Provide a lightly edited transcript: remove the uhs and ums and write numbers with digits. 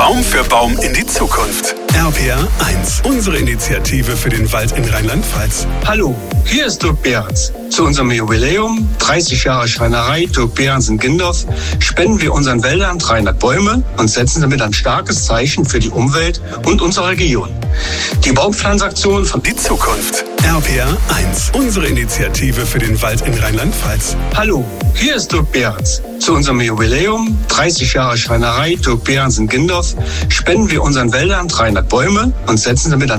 Baum für Baum in die Zukunft. RPR 1, unsere Initiative für den Wald in Rheinland-Pfalz. Hallo, hier ist Dirk Behrens. Zu unserem Jubiläum, 30 Jahre Schreinerei Dirk Behrens in Gindorf, spenden wir unseren Wäldern 300 Bäume und setzen damit ein starkes Zeichen für die Umwelt und unsere Region. Die Baumpflanzaktion von Die Zukunft. RPR 1, unsere Initiative für den Wald in Rheinland-Pfalz. Hallo, hier ist Dirk Behrens. Zu unserem Jubiläum, 30 Jahre Schreinerei Dirk Behrens in Gindorf, spenden wir unseren Wäldern 300 Bäume und setzen damit ein